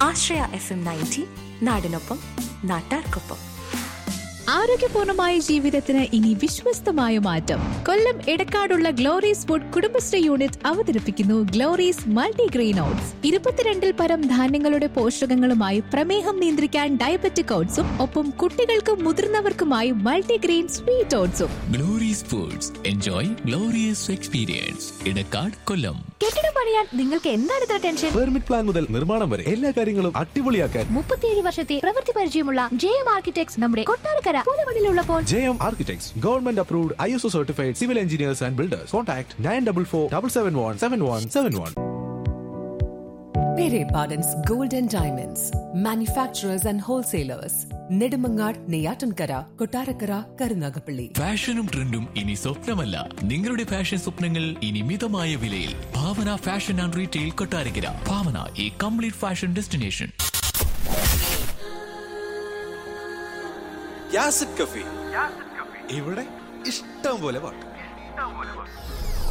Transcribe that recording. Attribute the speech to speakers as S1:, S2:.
S1: ആശ്രയ FM 90 നാടിനൊപ്പം നാട്ടാർക്കൊപ്പം.
S2: ആരോഗ്യപൂർണമായ ജീവിതത്തിന് ഇനി വിശ്വസ്തമായ മാറ്റം. കൊല്ലം എടക്കാടുള്ള ഗ്ലോറീസ് ഫുഡ് കുടുംബശ്രീ യൂണിറ്റ് അവതരിപ്പിക്കുന്നു ഗ്ലോറീസ് മൾട്ടിഗ്രെയിൻ ഓട്സ്. 22 പരം ധാന്യങ്ങളുടെ പോഷകങ്ങളുമായി പ്രമേഹം നിയന്ത്രിക്കാൻ ഡയബറ്റിക് ഓട്സും ഒപ്പം കുട്ടികൾക്കും മുതിർന്നവർക്കുമായി multigrain sweet ഓട്സും.
S3: Glory's foods, enjoy glorious experience. Edakkad, കൊല്ലം.
S4: കെട്ടിടം പണിയാൻ നിങ്ങൾക്ക് എന്താണ് ഇത്ര ടെൻഷൻ?
S5: പെർമിറ്റ് പ്ലാൻ മുതൽ നിർമ്മാണം വരെ എല്ലാ കാര്യങ്ങളും അടിപൊളിയാക്കാൻ
S4: 37 വർഷത്തെ പ്രവൃത്തി പരിചയമുള്ള JM ആർക്കിടെക്ട്സ് നമ്മുടെ Kottarakkara പുതുവടിയിലുള്ളപ്പോൾ.
S5: JM Architects, Government Approved, ISO Certified Civil Engineers and Builders. Contact 9447717171.
S6: Pere Pardon's Gold and Diamonds, manufacturers and wholesalers. Nedumangad, Neyyattinkara, Kottarakkara, Karunagappally.
S3: ഫാഷനും ട്രെൻഡും ഇനി സ്വപ്നമല്ല, നിങ്ങളുടെ ഫാഷൻ സ്വപ്നങ്ങൾ ഇനി മിതമായ വിലയിൽ. ഭാവന ഫാഷൻ ആൻഡ് റീറ്റെയിൽ, കൊട്ടാരക്കര. ഭാവന, ഈ കംപ്ലീറ്റ് ഫാഷൻ ഡെസ്റ്റിനേഷൻ.
S5: യാസിഡ് കഫേ, ഇവിടെ ഇഷ്ടം പോലെ പാട്ട്.